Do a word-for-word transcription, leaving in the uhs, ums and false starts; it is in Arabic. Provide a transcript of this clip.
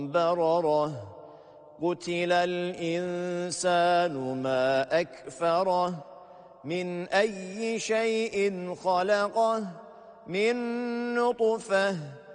برره قتل الإنسان ما أكفره من أي شيء خلقه من نطفة